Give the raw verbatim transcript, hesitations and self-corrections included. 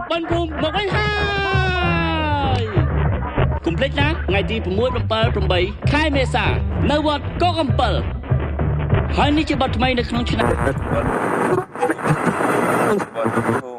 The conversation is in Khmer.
បានព្រមមកវិញហើយកុំភ្លេចណាថ្ងៃទី6 7 8ខែមេសានៅវត្តកកកំពិលហើយនេះជាបទថ្មីនៅក្នុងឆ្នាំ